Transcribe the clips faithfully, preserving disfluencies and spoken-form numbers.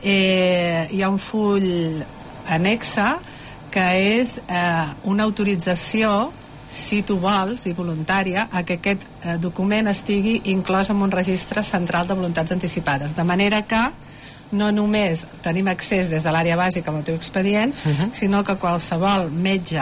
eh, hi ha un full anexa que és eh, una autorització, si tu vols, i voluntària, a que aquest eh, document estigui inclòs en un registre central de voluntats anticipades, de manera que no només tenim accés des de l'àrea bàsica amb el teu expedient, uh-huh. sinó que qualsevol metge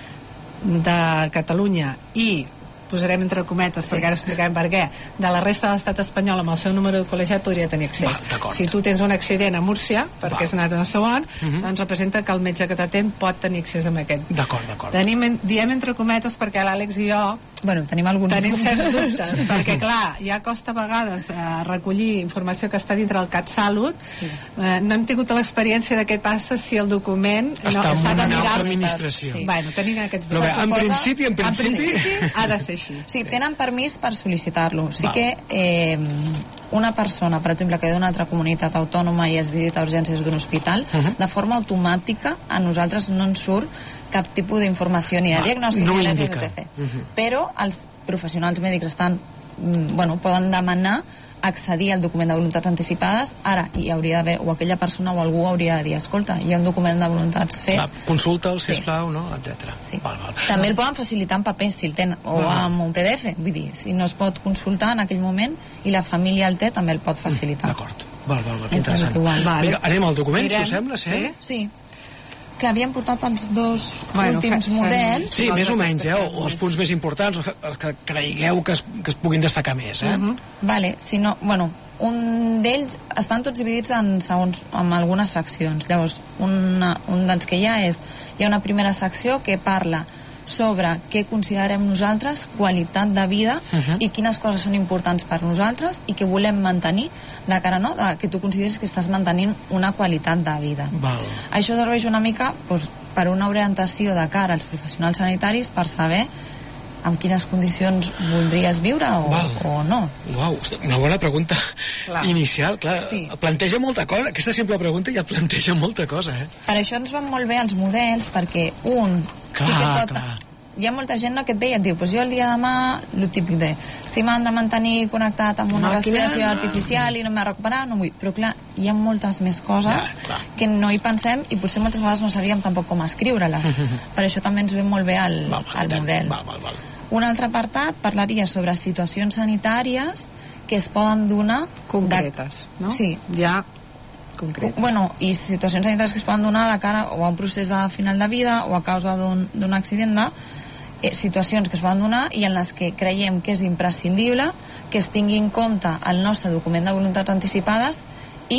de Catalunya i, posarem entre cometes, sí. perquè ara explicarem per què, de la resta de l'estat espanyol amb el seu número de col·legiat podria tenir accés. Va, si tu tens un accident a Múrcia, perquè Va. has anat a no sé on, uh-huh. doncs representa que el metge que t'atén pot tenir accés a aquest. D'acord, d'acord. Tenim, diem entre cometes perquè l'Àlex i jo bueno, tenim alguns tenim dubtes. certs dubtes, perquè clar, ja costa a vegades eh, recollir informació que està dintre del CatSalut. Sí. Eh, no hem tingut l'experiència de què passa si el document està no, en una mirar altra administració. Sí. Bueno, tenim aquests Però bé, dubtes. en principi, en principi... En principi ha de ser així. Sí, tenen permís per sol·licitar-lo. Sí Val. que eh, una persona, per exemple, que ve d'una altra comunitat autònoma i es visita a urgències d'un hospital, uh-huh. de forma automàtica a nosaltres no ens surt cap tipus d'informació ni de diagnòstic no ni de indica. etcètera. Uh-huh. Però els professionals mèdics estan, bueno, poden demanar accedir al document de voluntats anticipades. Ara hi hauria d'haver, o aquella persona o algú hauria de dir, escolta, hi ha un document de voluntats fet. Va, consulta'l, sisplau, sí. no? etcètera. Sí. Val, val. També el poden facilitar en paper, si el tenen, o val, val. amb un P D F. Vull dir, si no es pot consultar en aquell moment i la família el té, també el pot facilitar. Mm, d'acord. Val, val, val, És interessant. vale. Vinga, anem al document, Mirem. si us sembla, sí? Sí. Sí. Que havien portat els dos Bueno, últims fa- fa- models. Sí, més o menys, eh? O, o els punts més importants, els que creigueu que es, que es puguin destacar més, eh? Uh-huh. Vale, si no, bueno, un d'ells estan tots dividits en segons, en algunes seccions. Llavors, una, un dels que hi ha és, hi ha una primera secció que parla sobre què considerem nosaltres qualitat de vida uh-huh. i quines coses són importants per nosaltres i que volem mantenir de cara, no?, de que tu consideris que estàs mantenint una qualitat de vida. Val. Això serveix una mica doncs, per una orientació de cara als professionals sanitaris per saber en quines condicions voldries viure o, o no. Uau, una bona pregunta Clar. inicial, clar. Sí. Planteja molta cosa, aquesta simple pregunta ja planteja molta cosa, eh? Per això ens van molt bé els models, perquè un Clar, sí que pot... clar. Hi ha molta gent no, que et ve i et diu, pues jo el dia de demà, el típic de, si m'han de mantenir connectat amb una Màquina, respiració no. artificial i no m'ha recuperat, no vull. Però clar, hi ha moltes més coses Ja, clar. que no hi pensem i potser moltes vegades no sabíem tampoc com escriure-les. Per això també ens ve molt bé el, Val, val, el model. val, val, val. Un altre apartat parlaria sobre situacions sanitàries que es poden donar... Concretes, de... no? Sí. Ja concretes. Bueno, i situacions sanitàries que es poden donar de cara o a un procés de final de vida o a causa d'un, d'un accident de eh, situacions que es poden donar i en les que creiem que és imprescindible que es tingui en compte el nostre document de voluntats anticipades i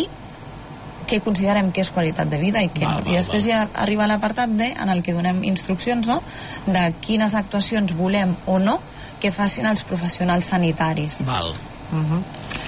que considerem que és qualitat de vida i que val, no. Val, I després val. ja arriba l'apartat D en el que donem instruccions, no?, de quines actuacions volem o no que facin els professionals sanitaris. Val. Uh-huh.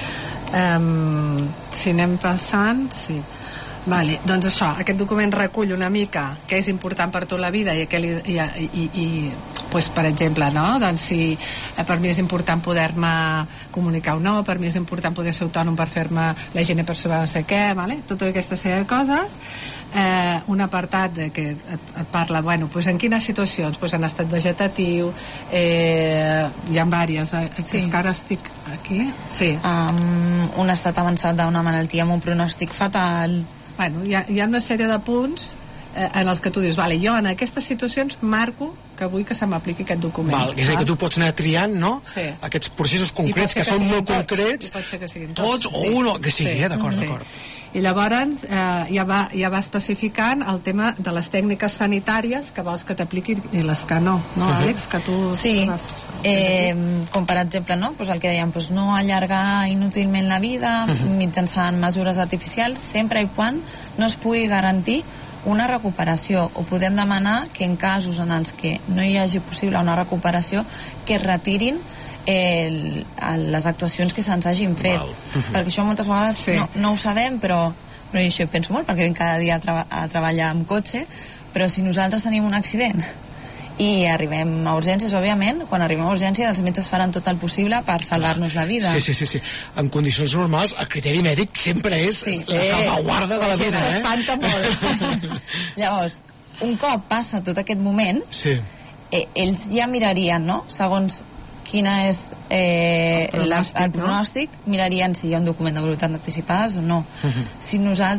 Um, si anem passant, sí. Vale, doncs això, aquest document recull una mica què és important per tu la vida i, li, i, i, i pues, per exemple, no? Doncs si eh, per mi és important poder-me comunicar o no, per mi és important poder ser autònom per fer-me la higiene personal no sé què, vale? Tota aquesta sèrie de coses. Eh, un apartat de que et, et parla, bueno, pues en quines situacions? Pues en estat vegetatiu, eh, hi ha diverses, eh, Sí. és que ara estic aquí, sí. Um, un estat avançat d'una malaltia amb un pronòstic fatal. Bueno, hi ha, hi ha una sèrie de punts eh, en els que tu dius, vale, jo en aquestes situacions marco que vull que se m'apliqui aquest document. Val, és a dir, que tu pots anar triant, no? Sí. Aquests processos I pot concrets ser que, són siguin molt tots, concrets, i pot ser que siguin tots, tots, o sí. un, o que sigui, Sí. eh? D'acord, Sí. d'acord. I llavors eh, ja, va, ja va especificant el tema de les tècniques sanitàries que vols que t'apliquin i les que no, no, Uh-huh. Àlex? Que tu Sí, vas... eh, com per exemple, no? Pues el que dèiem, pues no allargar inútilment la vida mitjançant mesures artificials sempre i quan no es pugui garantir una recuperació, o podem demanar que en casos en els que no hi hagi possible una recuperació que es retirin el, el, les actuacions que se'ns hagin fet. Val. Perquè això moltes vegades Sí. no, no ho sabem, però, però jo això hi penso molt perquè vinc cada dia a, treba a treballar amb cotxe, però si nosaltres tenim un accident i arribem a urgències, òbviament, quan arribem a urgències els metges faran tot el possible per salvar-nos la vida. Sí, sí, sí, sí. En condicions normals, el criteri mèdic sempre és Sí. la salvaguarda de la Sí, vida, eh? s'espanta molt. Llavors, un cop passa tot aquest moment, Sí. eh, ells ja mirarien, no?, segons quina és eh, El la, pronòstic, el no? pronòstic, mirarien si hi ha un document de voluntat anticipades o no. Uh-huh. Si nosaltres